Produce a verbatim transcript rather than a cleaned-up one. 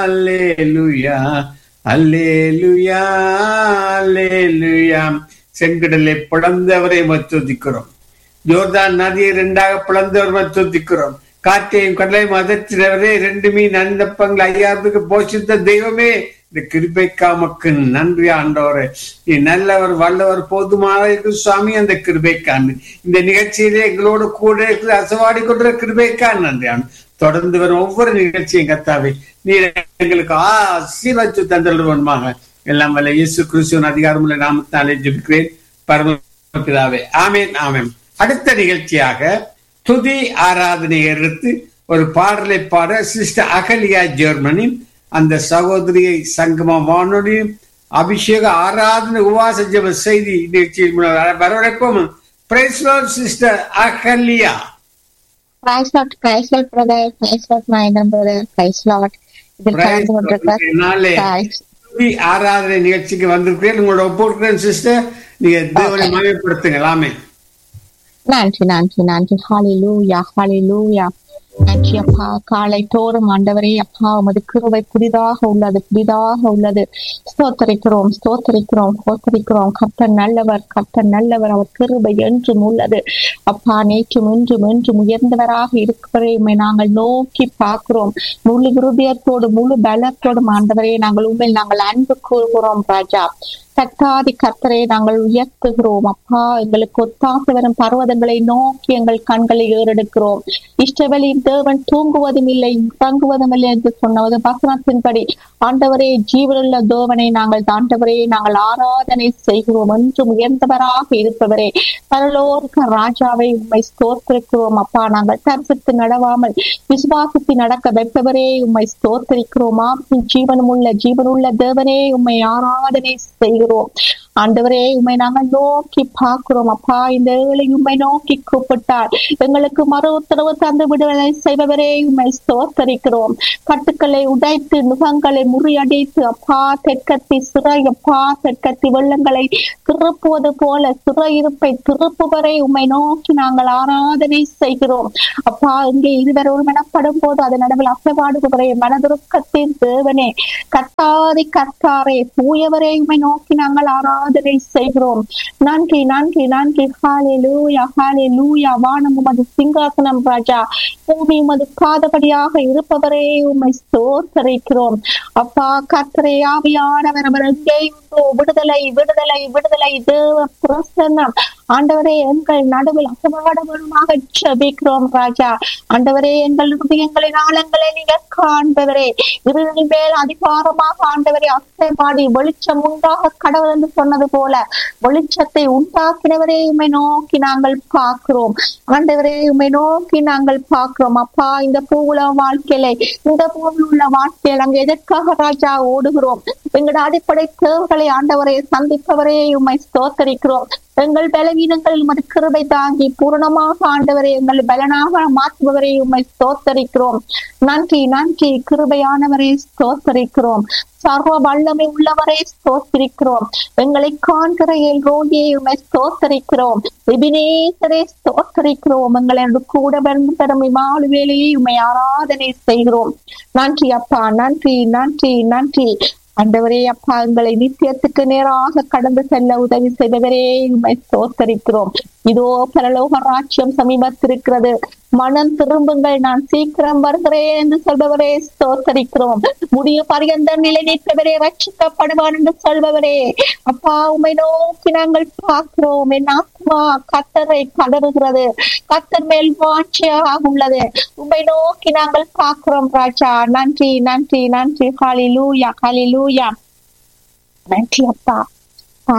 அல்லேலூயா அல்லேலூயா அல்லேலூயா. செங்கடலை பிளந்தவரை மத்துதிக்கிறோம். யோர்தான் நதியை இரண்டாக பிளந்தவர் மத்துதிக்கிறோம். காற்றையும் கடலையும் அதற்றினவரே, ரெண்டு மீன் அந்தப்பங்கள் ஐயாயிரத்துக்கு போஷித்த தெய்வமே, இந்த கிருபைக்காமக்கு நன்றி ஆண்டவரே. நீ நல்லவர், வல்லவர், போதுமான இருக்கு சுவாமி. அந்த கிருபைக்கான் இந்த நிகழ்ச்சியிலே எங்களோடு கூட இருக்கிற அசவாடி கொண்ட கிருபைக்கான் நன்றி ஆண்டு. தொடர்ந்து வரும் ஒவ்வொரு நிகழ்ச்சியும் கத்தாவே நீர் எங்களுக்கு ஆசீர்வதித்து தந்தருவனமாக. எல்லாம் வல்ல இயேசு கிறிஸ்துவின் அதிகாரமுள்ள நாமத்தினாலே ஜெபிக்கிறேன் பரமபிதாவே, ஆமென் ஆமென். அடுத்த நிகழ்ச்சியாக துதி ஆராதனை எடுத்து ஒரு பாடலை பாட சிஸ்டர் அகலியா ஜெர்மனி, அந்த சகோதரியை சங்கம வானொலி அபிஷேக ஆராதனை உபவாச ஜெப செய்தி நிகழ்ச்சியில் வரவேற்போம். Price Lord sister Agaliya. Praise Lord, praise Lord, brother, praise Lord, my brother, praise Lord. துதி ஆராதனை நிகழ்ச்சிக்கு வந்திருக்கிறேன். உங்களோட ஒப்புக்கிறேன் சிஸ்டர். நீங்க தேவனை மகிமைப்படுத்துங்க. ஆமென். நன்றி நன்றி நன்றி. ஹல்லேலூயா ஹல்லேலூயா. நன்றி அப்பா. காலை தோறும் ஆண்டவரே அப்பா உமது கிருபை புதிதாக உள்ளது புதிதாக உள்ளது. ஸ்தோத்தரிக்கிறோம் ஸ்தோத்தரிக்கிறோம் ஸ்தோத்தரிக்கிறோம். கர்த்தர் நல்லவர், கர்த்தர் நல்லவர். அவர் கிருபை என்றும் உள்ளது அப்பா. நேற்றும் என்றும் என்றும் உயர்ந்தவராக இருக்கிறவரை உண்மை நாங்கள் நோக்கி பார்க்கிறோம். முழு விருதியத்தோடு முழு பலத்தோடும் ஆண்டவரே நாங்கள் உண்மை நாங்கள் அன்பு கூறுகிறோம் ராஜா. கர்த்தாதி கர்த்தரை நாங்கள் உயர்த்துகிறோம் அப்பா. எங்களுக்கு ஒத்தாசை வரும் பர்வதங்களை நோக்கி எங்கள் கண்களை ஏறெடுக்கிறோம். இஷ்டவெளியின் தேவன் தூங்குவதும் இல்லை தங்குவதும் இல்லை என்று சொன்னது வசனத்தின்படி ஆண்டவரே ஜீவனுள்ள தேவனை நாங்கள் ஆண்டவரே நாங்கள் ஆராதனை செய்கிறோம். என்றும் உயர்ந்தவராக இருப்பவரே பரலோக ராஜாவை உம்மை ஸ்தோத்திரிக்கிறோம் அப்பா. நாங்கள் தரிசித்து நடவாமல் விசுவாசித்து நடக்க வைப்பவரே உம்மை ஸ்தோத்திரிக்கிறோமா. ஜீவனுள்ள ஜீவனுள்ள தேவனே உம்மை ஆராதனை செய்கிறோம் ஆண்டவரே. உண்மை நாங்கள் நோக்கி பார்க்கிறோம் அப்பா. இந்த ஏழை உண்மை நோக்கி கூப்பிட்டால் எங்களுக்கு மறு உத்தரவு தந்து விடுதலை செய்பவரே உண்மை ஸ்தோத்தரிக்கிறோம். கட்டுக்களை உடைத்து நுகங்களை முறியடித்து அப்பா தெற்கத்தி சிறை அப்பா தெற்கத்தி வெள்ளங்களை திருப்புவது போல சிறையிருப்பை திருப்புவரை உண்மை நோக்கி நாங்கள் ஆராதனை செய்கிறோம் அப்பா. இங்கே இதுவரை ஒரு மனப்படும் போது அதன் நடுவில் அசைபாடுபவரே மனதுருக்கத்தின் தேவனே கர்த்தாதி கர்த்தாரே தூயவரே உண்மை நோக்கி நாங்கள் ஆராதனை செய்கிறோம். நன்றி நன்றி நன்றி. ஹல்லேலூயா ஹல்லேலூயா. வானம் உமது சிங்காசனம் ராஜா, பூமி உமது பாதபடியாக இருப்பவரே உம்மை ஸ்தோத்திரிக்கிறோம் அப்பா. கர்த்தரே ஆவியானவர் அவர் எங்கே உண்டோ விடுதலை விடுதலை விடுதலை தேவ பிரசன்னம் ஆண்டவரே எங்கள் நடுவில் அசபாடமாக ஜெபிக்கிறோம் ராஜா. ஆண்டவரே எங்கள் இதயங்களின் ஆழங்களை நீங்க காண்பவரே இருளின் மேல் அதிகாரமாக ஆண்டவரே அசைபாடி வெளிச்சம் உண்டாக கடவுள் என்று சொன்னது போல வெளிச்சத்தை உண்டாக்கினவரே உம்மை நோக்கி நாங்கள் பார்க்கிறோம் ஆண்டவரே. உம்மை நோக்கி நாங்கள் பார்க்கிறோம் அப்பா. இந்த பூவுல வாழ்க்கையில இந்த பூவில் உள்ள வாழ்க்கையில் அங்க எதற்காக ராஜா ஓடுகிறோம்? எங்களோட அடிப்படை தேவைகளை ஆண்டவரை சந்திப்பவரே உம்மை ஸ்தோத்தரிக்கிறோம். எங்கள் பலவீனங்கள் உமது கிருபை தாங்கி பூரணமாக ஆண்டவரை எங்கள் பலனாக மாற்றுபவரை உம்மை ஸ்தோத்தரிக்கிறோம். நன்றி நன்றி. கிருபையானவரை ஸ்தோத்தரிக்கிறோம். சர்வ வல்லமை உள்ளவரை ஸ்தோத்திரிக்கிறோம். எங்களை காண்கிற எல் ரோகியை உம்மை ஸ்தோத்தரிக்கிறோம். எபினேசரை ஸ்தோத்தரிக்கிறோம். எங்களை கூட பெரும் இமாலு வேலையை உம்மை ஆராதனை செய்கிறோம். நன்றி அப்பா நன்றி நன்றி நன்றி. ஆண்டவரே அப்பா எங்களை நித்தியத்துக்கு நேராக கடந்து செல்ல உதவி செய்தவரே உம்மை ஸ்தோத்தரிக்கிறோம். இதோ பரலோக ராஜ்யம் சமீபத்திருக்கிறது, மனம் திரும்புங்கள், நான் சீக்கிரம் வருகிறேன் என்று சொல்பவரே ஸ்தோத்தரிக்கிறோம். முடிய பரியந்த நிலை நிற்பவரே ரட்சிக்கப்படுவான் என்று சொல்பவரே அப்பா உம்மை நோக்கி நாங்கள் பார்க்கிறோம். என் ஆத்மா கர்த்தரை கதறுகிறது, கர்த்தர் மேல் வாஞ்சையாக உள்ளது. உம்மை நோக்கி நாங்கள் பார்க்கிறோம் ராஜா. நன்றி நன்றி நன்றி. ஹல்லேலூயா ஹல்லேலூயா. நன்றி அப்பா.